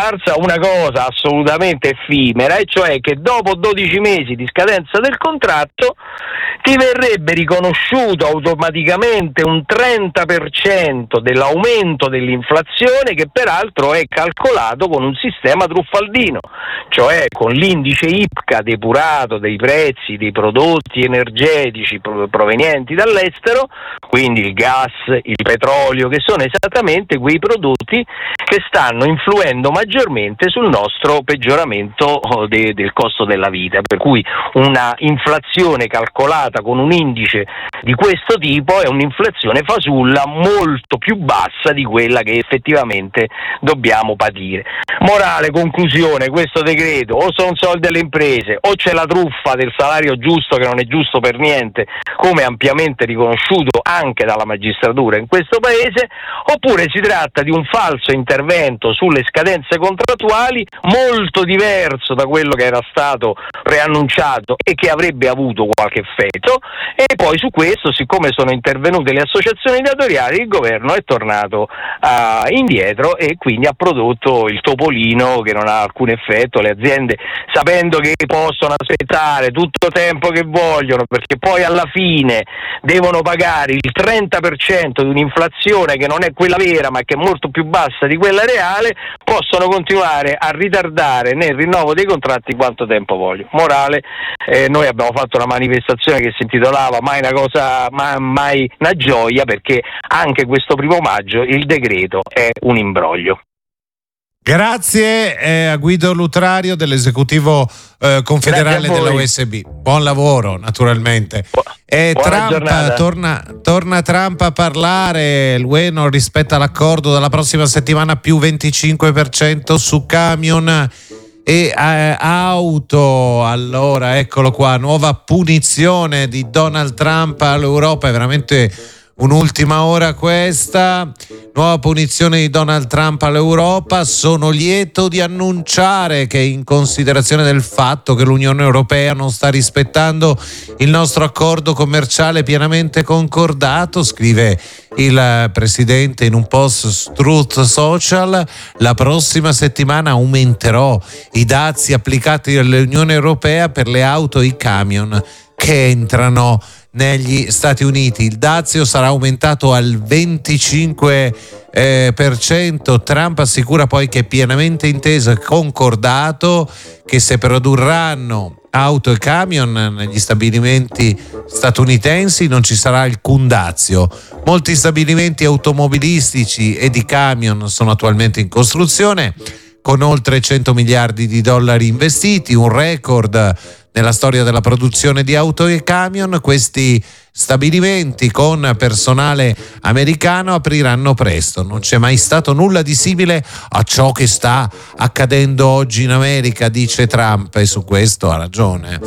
apparsa una cosa assolutamente effimera, e cioè che dopo 12 mesi di scadenza del contratto ti verrebbe riconosciuto automaticamente un 30% dell'aumento dell'inflazione, che peraltro è calcolato con un sistema truffaldino, cioè con l'indice IPCA depurato dei prezzi dei prodotti energetici provenienti dall'estero, quindi il gas, il petrolio, che sono esattamente quei prodotti che stanno influendo maggiormente sul nostro peggioramento del costo della vita, per cui una inflazione calcolata con un indice di questo tipo è un'inflazione fasulla molto più bassa di quella che effettivamente dobbiamo patire. Morale, conclusione: questo decreto o sono soldi alle imprese o c'è la truffa del salario giusto, che non è giusto per niente, come ampiamente riconosciuto anche dalla magistratura in questo paese, oppure si tratta di un falso intervento sulle scadenze contrattuali molto diverso da quello che era stato preannunciato e che avrebbe avuto qualche effetto. E poi su questo, siccome sono intervenute le associazioni datoriali, il governo è tornato indietro e quindi ha prodotto il topolino che non ha alcun effetto. Le aziende, sapendo che possono aspettare tutto il tempo che vogliono, perché poi alla fine devono pagare il 30% di un'inflazione che non è quella vera ma che è molto più bassa di quella reale, possono continuare a ritardare nel rinnovo dei contratti quanto tempo vogliono. Morale, noi abbiamo fatto una manifestazione che si intitolava mai una gioia, perché anche questo 1° maggio il decreto è un imbroglio. Grazie a Guido Lutrario dell'esecutivo confederale della USB. Buon lavoro, naturalmente. Torna Trump a parlare. L'UE non rispetta l'accordo, dalla prossima settimana più 25% su camion e auto. Allora, eccolo qua, nuova punizione di Donald Trump all'Europa. È veramente un'ultima ora questa. Nuova punizione di Donald Trump all'Europa. Sono lieto di annunciare che, in considerazione del fatto che l'Unione Europea non sta rispettando il nostro accordo commerciale pienamente concordato, scrive il presidente in un post su Truth Social, la prossima settimana aumenterò i dazi applicati dall'Unione Europea per le auto e i camion che entrano negli Stati Uniti. Il dazio sarà aumentato al 25%. Trump assicura poi che è pienamente inteso e concordato che se produrranno auto e camion negli stabilimenti statunitensi non ci sarà alcun dazio. Molti stabilimenti automobilistici e di camion sono attualmente in costruzione, con oltre 100 miliardi di dollari investiti, un record nella storia della produzione di auto e camion. Questi stabilimenti con personale americano apriranno presto. Non c'è mai stato nulla di simile a ciò che sta accadendo oggi in America, dice Trump, e su questo ha ragione.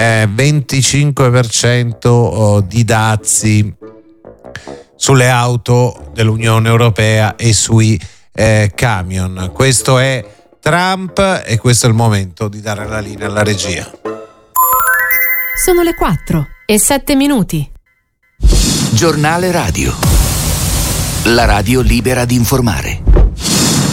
25% di dazi sulle auto dell'Unione Europea e sui camion. Questo è Trump e questo è il momento di dare la linea alla regia. Sono le 4:07. Giornale radio. La radio libera di informare.